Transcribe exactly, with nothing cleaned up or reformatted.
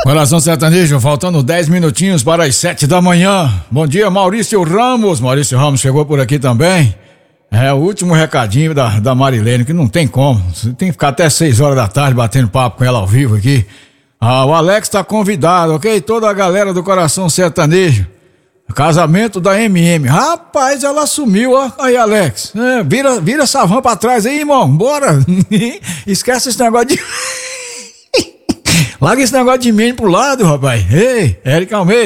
Coração Sertanejo, faltando dez minutinhos para as sete da manhã. Bom dia, Maurício Ramos. Maurício Ramos chegou por aqui também. É o último recadinho da, da Marilene, que não tem como. Você tem que ficar até seis horas da tarde batendo papo com ela ao vivo aqui. Ah, o Alex tá convidado, ok? Toda a galera do Coração Sertanejo. Casamento da M M. Rapaz, ela sumiu, ó. Aí, Alex. É, vira, vira essa van pra trás aí, irmão. Bora. Esquece esse negócio de... Larga esse negócio de mim pro lado, rapaz. Ei, Érica Almeida.